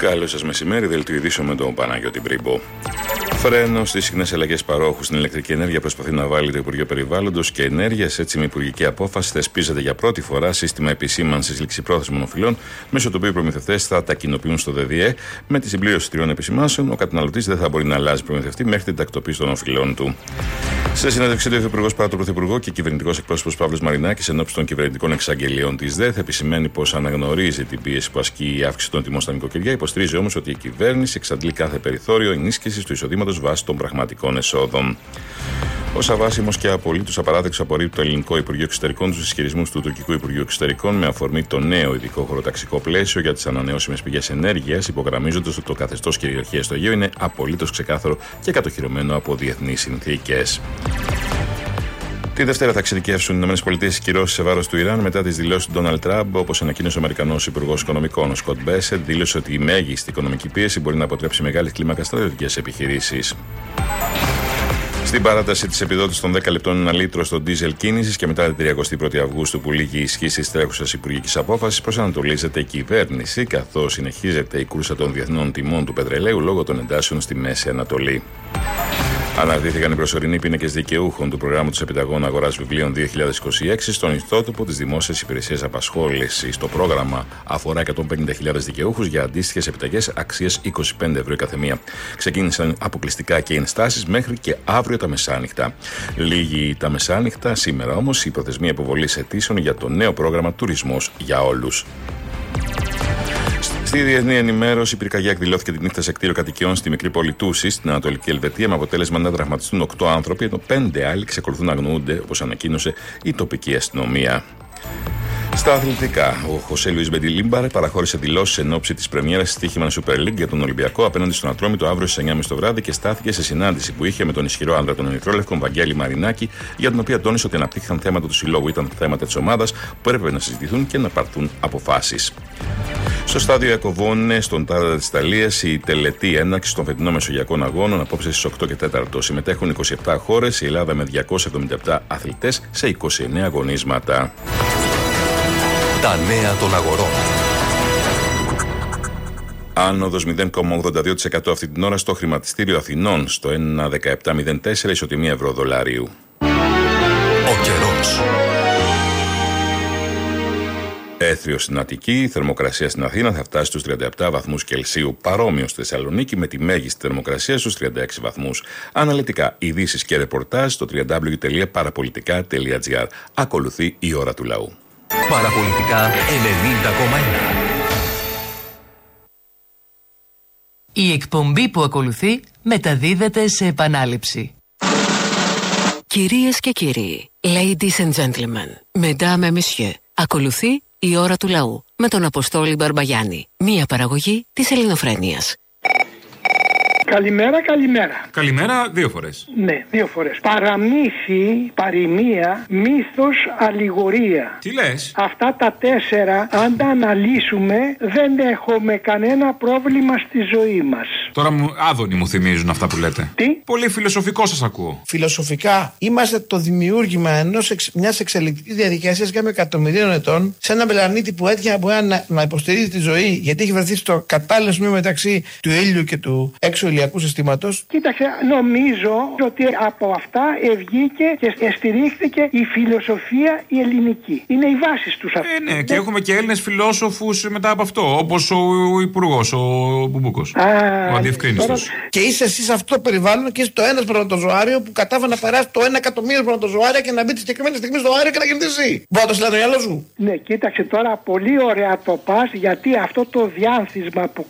Καλό σας μεσημέρι, δελτίο ειδήσεων με τον Παναγιώτη Μπρίμπο. Φρένο στις συχνές αλλαγές παρόχου στην ηλεκτρική ενέργεια προσπαθεί να βάλει το Υπουργείο Περιβάλλοντος και Ενέργειας. Έτσι, με υπουργική απόφαση θεσπίζεται για πρώτη φορά σύστημα επισήμανσης ληξιπρόθεσμων οφειλών, μέσω του οποίου οι προμηθευτές θα τα κοινοποιούν στο ΔΔΕ. Με τη συμπλήρωση 3 επισημάνσεων, ο καταναλωτής δεν θα μπορεί να αλλάζει προμηθευτή μέχρι την τακτοποίηση των οφειλών του. Σε συνέντευξή του, ο Υφυπουργός παρά τον Πρωθυπουργό και κυβερνητικός εκπρόσωπος Παύλος Μαρινάκης, ενώπιση των κυβερνητικών εξαγγελιών της ΔΕΘ, επισημαίνει πως αναγνωρίζει την πίεση που ασκεί η αύξηση των τιμών στα νοικοκυριά, υποστηρίζει όμως ότι η κυβέρνηση εξαντλεί κάθε περιθώριο ενίσχυσης του εισοδήματος βάσει των πραγματικών εσόδων. Ως αβάσιμος και απολύτως απαράδεκτος απορρίπτει το Ελληνικό Υπουργείο Εξωτερικών τους ισχυρισμούς του Τουρκικού Υπουργείου Εξωτερικών με αφορμή το νέο ειδικό χωροταξικό πλαίσιο για τις ανανεώσιμες πηγές ενέργειας, υπογραμμίζοντας ότι το καθεστώς κυριαρχίας στο Αιγαίο είναι απολύτως ξεκάθαρο και κατοχυρωμένο από διεθνείς συνθήκες. Τη Δευτέρα θα εξειδικεύσουν οι ΗΠΑ τις κυρώσεις σε βάρος του Ιράν μετά τις δηλώσεις του Ντόναλντ Τραμπ. Όπως ανακοίνωσε ο Αμερικανός Υπουργός Οικονομικών, ο Σκοτ Μπέσετ, δήλωσε ότι η μέγιστη οικονομική πίεση μπορεί να αποτρέψει μεγάλη κλίμακα στρατιωτικές επιχειρήσεις. Στην παράταση της επιδότησης των 10 λεπτών ένα λίτρο στο ντίζελ κίνησης και μετά την 31η Αυγούστου που λήγει η ισχύ της τρέχουσας υπουργικής απόφασης, προσανατολίζεται η κυβέρνηση, καθώς συνεχίζεται η κρούσα των διεθνών τιμών του πετρελαίου λόγω των εντάσεων στη Μέση Ανατολή. Αναρτήθηκαν οι προσωρινοί πίνακες δικαιούχων του προγράμματος Επιταγών Αγοράς Βιβλίων 2026 στον ιστότοπο της Δημόσιας Υπηρεσίας Απασχόλησης. Το πρόγραμμα αφορά 150.000 δικαιούχους για αντίστοιχες επιταγές αξίας 25 ευρώ η καθεμία. Ξεκίνησαν αποκλειστικά και οι ενστάσεις μέχρι και αύριο τα μεσάνυχτα. Λίγη τα μεσάνυχτα, σήμερα όμως η προθεσμία υποβολής αιτήσεων για το νέο πρόγραμμα Τουρισμός για όλους. Στη διεθνή ενημέρωση, η πυρκαγιά εκδηλώθηκε τη νύχτα σε κτίριο κατοικιών στη μικρή πόλη Τούση, στην Ανατολική Ελβετία, με αποτέλεσμα να τραυματιστούν 8 άνθρωποι, ενώ 5 άλλοι εξακολουθούν να αγνοούνται, όπως ανακοίνωσε η τοπική αστυνομία. Στα αθλητικά, ο Χωσέ Λουίς Μπεντιλίμπαρ παραχώρησε δηλώσεις εν ώψη της πρεμιέρας της Stoichman Super League για τον Ολυμπιακό απέναντι στον Ατρόμητο αύριο στις 9.30 το βράδυ και στάθηκε σε συνάντηση που είχε με τον ισχυρό άντρα των Ερυθρόλευκων Βαγγέλη Μαρινάκη, για την οποία τόνισε ότι αναπτύχθηκαν θέματα του συλλόγου, ήταν θέματα της ομάδας που έπρεπε να συζητηθούν και να πάρθουν αποφάσεις. Στο στάδιο Ιακωβώνε, στον Τάραντα της Ιταλίας, η τελετή έναρξη των φετινών Μεσογειακών Αγώνων απόψε στις 8 και 4. Συμμετέχουν 27 χώρες, η Ελλάδα με 277 αθλητές σε 29 αγωνίσματα. Τα νέα των αγορών. Άνοδος 0,82% αυτή την ώρα στο χρηματιστήριο Αθηνών, στο 1,1704 ισοτιμία ευρώ-δολάριου. Ο καιρός. Έθριο στην Αττική, η θερμοκρασία στην Αθήνα θα φτάσει στους 37 βαθμούς Κελσίου, παρόμοιο στη Θεσσαλονίκη με τη μέγιστη θερμοκρασία στους 36 βαθμούς. Αναλυτικά, ειδήσεις και ρεπορτάζ στο www.parapolitica.gr. Ακολουθεί η ώρα του λαού. Παραπολιτικά 90,1. Η εκπομπή που ακολουθεί μεταδίδεται σε επανάληψη. Κυρίες και κύριοι, ladies and gentlemen, mesdames et messieurs, ακολουθεί η ώρα του λαού με τον Αποστόλη Μπαρμπαγιάννη, μία παραγωγή της Ελληνοφρένειας. Καλημέρα, καλημέρα. Καλημέρα 2 φορές. Ναι, 2 φορές. Παραμύθι, παροιμία, μύθος, αλληγορία. Τι λες? Αυτά τα 4, αν τα αναλύσουμε, δεν έχουμε κανένα πρόβλημα στη ζωή μας. Τώρα άδωνοι μου θυμίζουν αυτά που λέτε. Τι? Πολύ φιλοσοφικό σας ακούω. Φιλοσοφικά, είμαστε το δημιούργημα μιας εξελικτικής διαδικασίας για εκατομμυρίων ετών, σε ένα πλανήτη που έτυχε να υποστηρίζει τη ζωή, γιατί έχει βρεθεί στο κατάλληλο σημείο μεταξύ του ήλιου και του έξω ηλιακού συστήματος. Κοίταξε, νομίζω ότι από αυτά βγήκε και στηρίχθηκε η φιλοσοφία η ελληνική. Είναι οι βάσεις τους αυτές. Ναι, και έχουμε και Έλληνες φιλόσοφους μετά από αυτό, όπως ο Υπουργός, ο Μπουμπούκος. Ο αντιευκρίνιστος. Και είσαι εσύ σε αυτό το περιβάλλον και είσαι το ένα σπερματοζωάριο που κατάφερε να περάσει το 1 εκατομμύριο σπερματοζωάρια και να μπει τη συγκεκριμένη στιγμή στο αέριο και να γεννηθεί εσύ. Μπορεί να το συλλάβει το μυαλό σου. Ναι, κοίταξε τώρα, πολύ ωραία το πας, γιατί αυτό το διάνθισμα που